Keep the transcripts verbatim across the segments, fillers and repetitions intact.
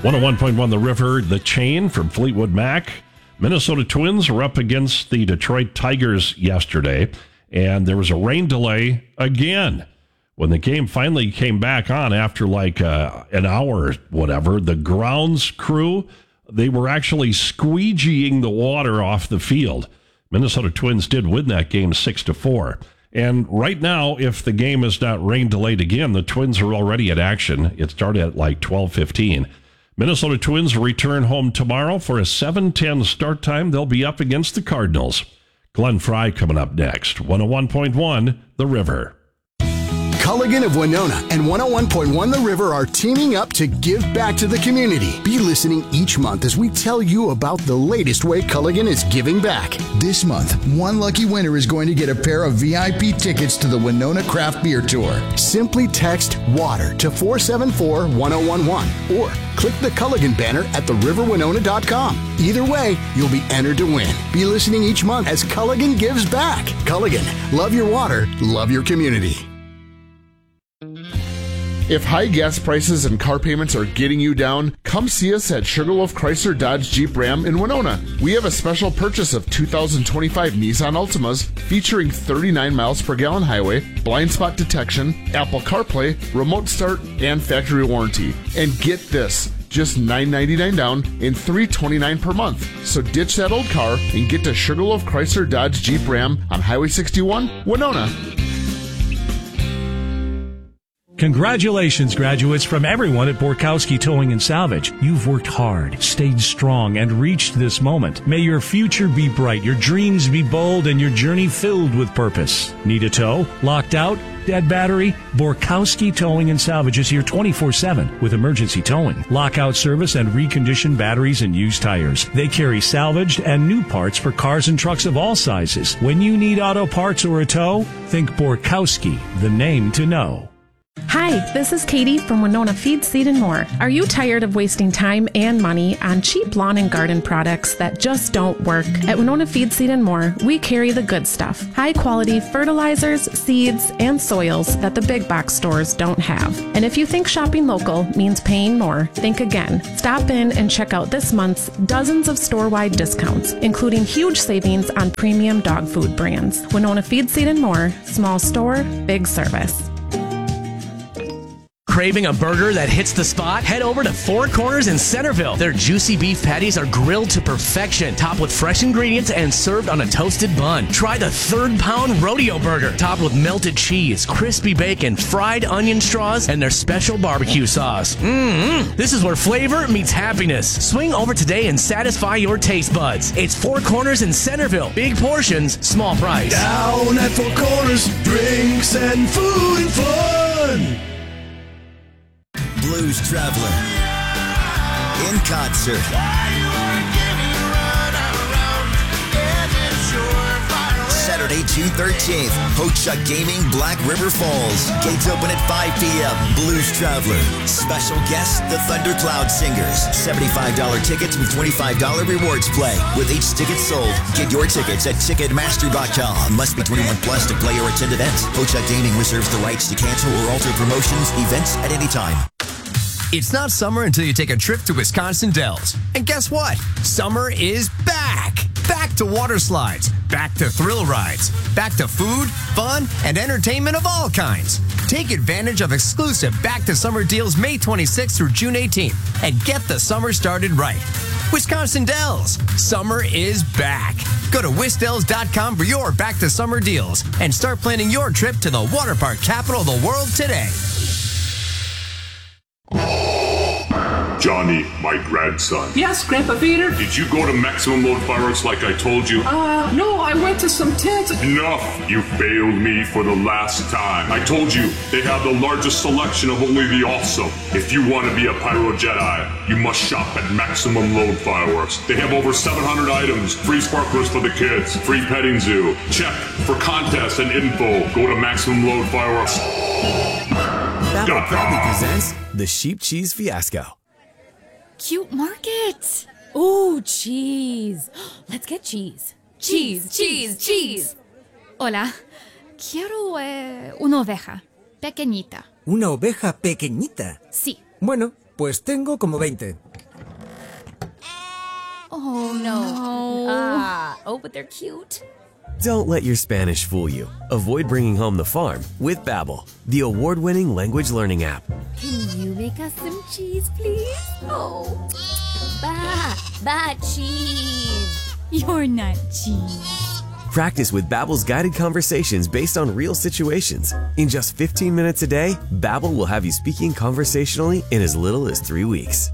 one oh one point one The River, The Chain from Fleetwood Mac. Minnesota Twins were up against the Detroit Tigers yesterday, and there was a rain delay again. When the game finally came back on after like uh, an hour or whatever, the grounds crew, they were actually squeegeeing the water off the field. Minnesota Twins did win that game six to four. And right now, if the game is not rain delayed again, the Twins are already at action. It started at like twelve fifteen. Minnesota Twins return home tomorrow for a seven ten start time. They'll be up against the Cardinals. Glenn Fry coming up next. one oh one point one The River. Culligan of Winona and one oh one point one The River are teaming up to give back to the community. Be listening each month as we tell you about the latest way Culligan is giving back. This month, one lucky winner is going to get a pair of V I P tickets to the Winona Craft Beer Tour. Simply text WATER to four seven four one oh one one or click the Culligan banner at the river winona dot com. Either way, you'll be entered to win. Be listening each month as Culligan gives back. Culligan, love your water, love your community. If high gas prices and car payments are getting you down, come see us at Sugarloaf Chrysler Dodge Jeep Ram in Winona. We have a special purchase of two thousand twenty-five Nissan Altimas featuring thirty-nine miles per gallon highway, blind spot detection, Apple CarPlay, remote start, and factory warranty. And get this, just nine ninety-nine down and three twenty-nine per month. So ditch that old car and get to Sugarloaf Chrysler Dodge Jeep Ram on Highway sixty-one, Winona. Congratulations, graduates, from everyone at Borkowski Towing and Salvage. You've worked hard, stayed strong, and reached this moment. May your future be bright, your dreams be bold, and your journey filled with purpose. Need a tow? Locked out? Dead battery? Borkowski Towing and Salvage is here twenty-four seven with emergency towing, lockout service, and reconditioned batteries and used tires. They carry salvaged and new parts for cars and trucks of all sizes. When you need auto parts or a tow, think Borkowski, the name to know. Hi, this is Katie from Winona Feed, Seed and More. Are you tired of wasting time and money on cheap lawn and garden products that just don't work? At Winona Feed, Seed and More, we carry the good stuff. High quality fertilizers, seeds, and soils that the big box stores don't have. And if you think shopping local means paying more, think again. Stop in and check out this month's dozens of store-wide discounts, including huge savings on premium dog food brands. Winona Feed, Seed and More, small store, big service. Craving a burger that hits the spot? Head over to Four Corners in Centerville. Their juicy beef patties are grilled to perfection, topped with fresh ingredients and served on a toasted bun. Try the third pound rodeo burger, topped with melted cheese, crispy bacon, fried onion straws, and their special barbecue sauce. Mmm, this is where flavor meets happiness. Swing over today and satisfy your taste buds. It's Four Corners in Centerville. Big portions, small price. Down at Four Corners, drinks and food and fun. Blues Traveler in concert. Saturday, June thirteenth, Ho-Chuk Gaming, Black River Falls. Gates open at five p.m. Blues Traveler. Special guests, the Thundercloud Singers. seventy-five dollars tickets with twenty-five dollars rewards play. With each ticket sold, get your tickets at Ticketmaster dot com. Must be twenty-one plus to play or attend events. Ho-Chuk Gaming reserves the rights to cancel or alter promotions, events at any time. It's not summer until you take a trip to Wisconsin Dells. And guess what? Summer is back. Back to water slides, back to thrill rides, back to food, fun, and entertainment of all kinds. Take advantage of exclusive Back to Summer deals May twenty-sixth through June eighteenth and get the summer started right. Wisconsin Dells, summer is back. Go to wis dells dot com for your Back to Summer deals and start planning your trip to the water park capital of the world today. Johnny, my grandson. Yes, Grandpa Peter? Did you go to Maximum Load Fireworks like I told you? Uh, no, I went to some tents. Enough! You failed me for the last time. I told you, they have the largest selection of only the awesome. If you want to be a Pyro Jedi, you must shop at Maximum Load Fireworks. They have over seven hundred items, free sparklers for the kids, free petting zoo. Check for contests and info. Go to Maximum Load Fireworks. Babel proudly presents the Sheep Cheese Fiasco. Cute market. Ooh, cheese. Let's get cheese. Cheese, cheese, cheese. Hola. Quiero eh, una oveja. Pequeñita. ¿Una oveja pequeñita? Sí. Bueno, pues tengo como veinte. Oh, no. Ah, oh, but they're cute. Don't let your Spanish fool you. Avoid bringing home the farm with Babbel, the award-winning language learning app. Can you make us some cheese, please? Oh, ba, ba, cheese. You're not cheese. Practice with Babbel's guided conversations based on real situations. In just fifteen minutes a day, Babbel will have you speaking conversationally in as little as three weeks.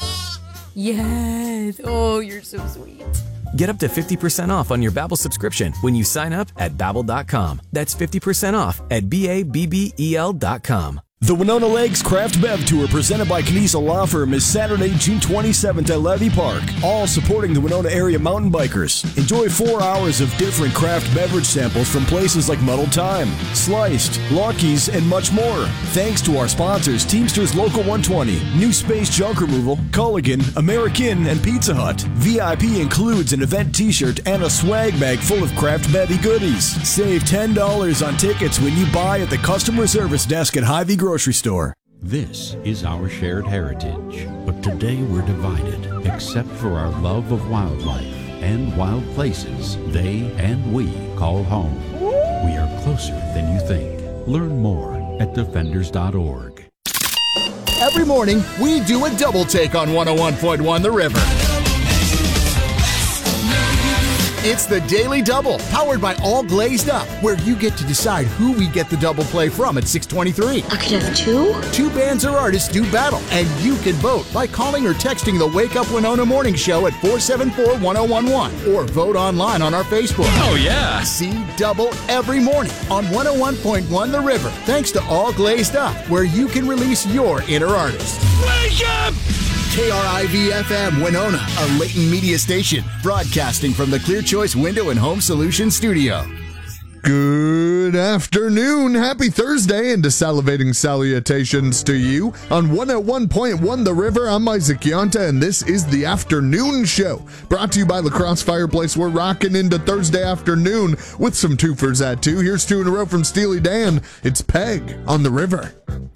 Yes. Oh, you're so sweet. Get up to fifty percent off on your Babbel subscription when you sign up at Babbel dot com. That's fifty percent off at B A B B E L dot com. The Winona Lakes Craft Bev Tour presented by Knisa Law Firm is Saturday, June twenty-seventh at Levy Park, all supporting the Winona area mountain bikers. Enjoy four hours of different craft beverage samples from places like Muddled Time, Sliced, Lucky's, and much more. Thanks to our sponsors, Teamsters Local one twenty, New Space Junk Removal, Culligan, American, and Pizza Hut. V I P includes an event t-shirt and a swag bag full of craft bevy goodies. Save ten dollars on tickets when you buy at the customer service desk at Hy-Vee Grocery Store. This is our shared heritage, but today we're divided, except for our love of wildlife and wild places they and we call home. We are closer than you think. Learn more at defenders dot org. Every morning, we do a double take on one oh one point one The River. It's the Daily Double, powered by All Glazed Up, where you get to decide who we get the double play from at six twenty-three. I could have two? Two bands or artists do battle, and you can vote by calling or texting the Wake Up Winona Morning Show at four seven four, one oh one one, or vote online on our Facebook. Oh, yeah! See Double every morning on one oh one point one The River, thanks to All Glazed Up, where you can release your inner artist. Wake up! K R I V F M Winona, a Leighton Media station, broadcasting from the Clear Choice Window and Home Solutions studio. Good afternoon. Happy Thursday and salivating salutations to you on one oh one point one The River. I'm Isaac Yonta, and this is the Afternoon Show, brought to you by La Crosse Fireplace. We're rocking into Thursday afternoon with some twofers at two. Here's two in a row from Steely Dan. It's Peg on The River.